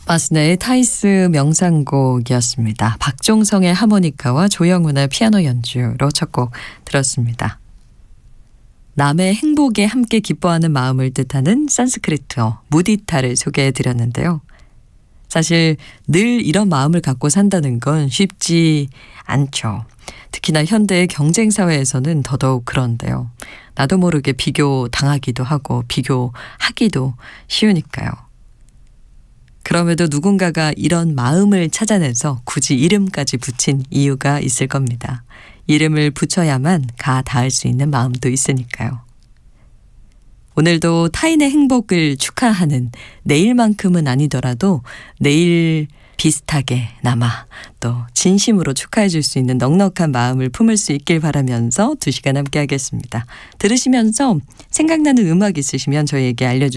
마스네의 타이스 명상곡이었습니다. 박종성의 하모니카와 조영훈의 피아노 연주로 첫 곡 들었습니다. 남의 행복에 함께 기뻐하는 마음을 뜻하는 산스크리트어 무디타를 소개해드렸는데요. 사실 늘 이런 마음을 갖고 산다는 건 쉽지 않죠. 특히나 현대의 경쟁사회에서는 더더욱 그런데요. 나도 모르게 비교당하기도 하고 비교하기도 쉬우니까요. 그럼에도 누군가가 이런 마음을 찾아내서 굳이 이름까지 붙인 이유가 있을 겁니다. 이름을 붙여야만 가 닿을 수 있는 마음도 있으니까요. 오늘도 타인의 행복을 축하하는 내일만큼은 아니더라도 내일 비슷하게나마 또 진심으로 축하해 줄 수 있는 넉넉한 마음을 품을 수 있길 바라면서 2시간 함께 하겠습니다. 들으시면서 생각나는 음악 있으시면 저희에게 알려주세요.